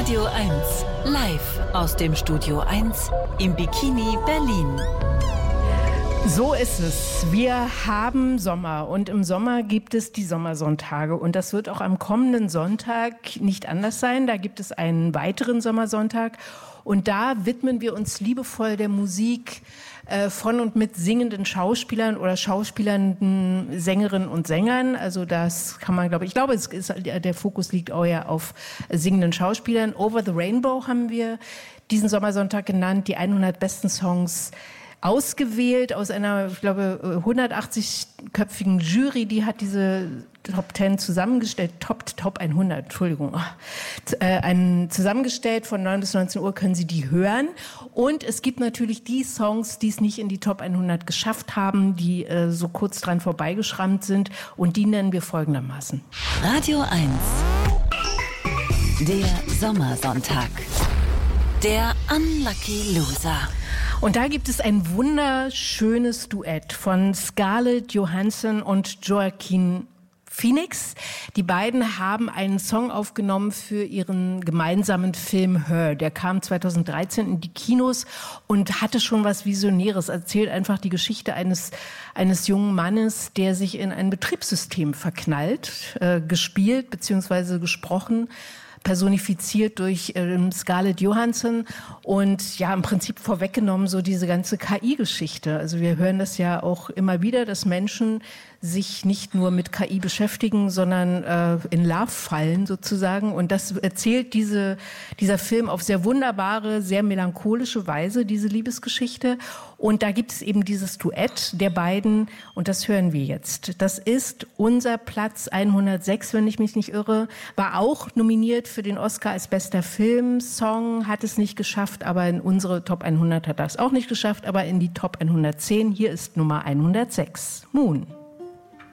Radio 1, live aus dem Studio 1 im Bikini Berlin. So ist es. Wir haben Sommer und im Sommer gibt es die Sommersonntage und das wird auch am kommenden Sonntag nicht anders sein. Da gibt es einen weiteren Sommersonntag und da widmen wir uns liebevoll der Musik von und mit singenden Schauspielern oder schauspielernden Sängerinnen und Sängern. Also das kann man, glaube ich, der Fokus liegt auch ja auf singenden Schauspielern. Over the Rainbow haben wir diesen Sommersonntag genannt, die 100 besten Songs ausgewählt aus einer, ich glaube, 180-köpfigen Jury, die hat diese Top 10 zusammengestellt, Top 100, Entschuldigung, zusammengestellt von 9 bis 19 Uhr können Sie die hören. Und es gibt natürlich die Songs, die es nicht in die Top 100 geschafft haben, die so kurz dran vorbeigeschrammt sind und die nennen wir folgendermaßen. Radio 1, der Sommersonntag, der Unlucky Loser. Und da gibt es ein wunderschönes Duett von Scarlett Johansson und Joaquin Phoenix. Die beiden haben einen Song aufgenommen für ihren gemeinsamen Film Her. Der kam 2013 in die Kinos und hatte schon was Visionäres. Erzählt einfach die Geschichte eines jungen Mannes, der sich in ein Betriebssystem verknallt, gespielt bzw. gesprochen, personifiziert durch Scarlett Johansson und ja, im Prinzip vorweggenommen so diese ganze KI-Geschichte. Also wir hören das ja auch immer wieder, dass Menschen sich nicht nur mit KI beschäftigen, sondern in Love fallen sozusagen. Und das erzählt dieser Film auf sehr wunderbare, sehr melancholische Weise, diese Liebesgeschichte. Und da gibt es eben dieses Duett der beiden und das hören wir jetzt. Das ist unser Platz 106, wenn ich mich nicht irre. War auch nominiert für den Oscar als bester Filmsong, hat es nicht geschafft, aber in unsere Top 100 hat das auch nicht geschafft, aber in die Top 110. Hier ist Nummer 106, Moon.